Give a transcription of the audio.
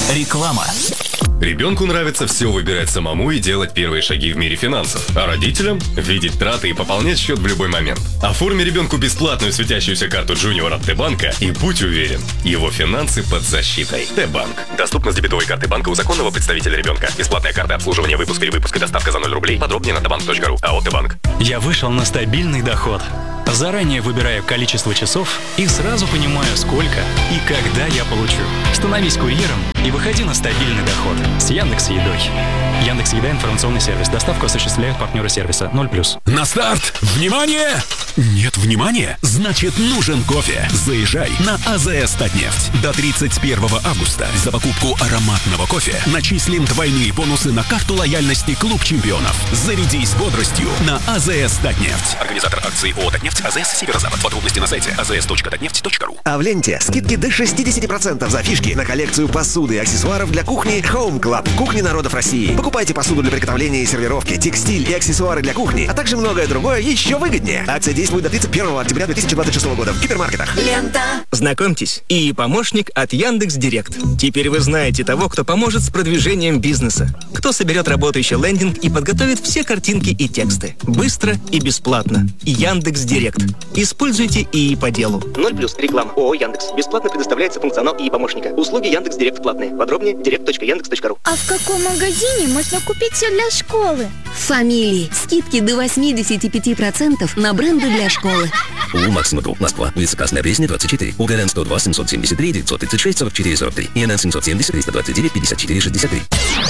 Реклама. Ребенку нравится все выбирать самому и делать первые шаги в мире финансов, а родителям – видеть траты и пополнять счет в любой момент. Оформи ребенку бесплатную светящуюся карту Junior от Т-банка и будь уверен, его финансы под защитой. Т-банк. Доступно с дебетовой карты банка у законного представителя ребенка. Бесплатная карта обслуживания, выпуск и доставка за 0 рублей. Подробнее на tbank.ru. АО Т-банк. Я вышел на стабильный доход. Заранее выбираю количество часов и сразу понимаю, сколько и когда я получу. Становись курьером и выходи на стабильный доход с Яндекс.Едой. Яндекс.Еда — информационный сервис. Доставку осуществляют партнеры сервиса 0+. На старт! Внимание! Нет внимания? Значит, нужен кофе. Заезжай на АЗС Татнефть. До 31 августа за покупку ароматного кофе начислим двойные бонусы на карту лояльности Клуб чемпионов. Зарядись бодростью на АЗС Татнефть. Организатор акции ООО «Татнефть», АЗС «Северо-Запад». Подробности на сайте azs.tatneft.ru. А в ленте скидки до 60% за фишки на коллекцию посуды и аксессуаров для кухни Home Club. Кухни народов России. Покупайте посуду для приготовления и сервировки, текстиль и аксессуары для кухни, а также многое другое еще выгоднее. Акция действует до 31 октября 2026 года в гипермаркетах. Лента. Знакомьтесь, ИИ помощник от Яндекс.Директ. Теперь вы знаете того, кто поможет с продвижением бизнеса. Кто соберет работающий лендинг и подготовит все картинки и тексты. Быстро и бесплатно. Яндекс.Директ. Используйте ИИ по делу. 0+. Реклама. ООО Яндекс. Бесплатно предоставляется функционал ИИ помощника. Услуги Яндекс.Директ платные. Подробнее direct.yandex.ru. А в каком магазине можно купить все для школы? Фамилии. Скидки до 85% на бренды для школы. УУ «Максима Групп», Москва. Улица Красная Пресня, 24. УГРН 102 773 936 44 43. ИНН 770 329 54 63.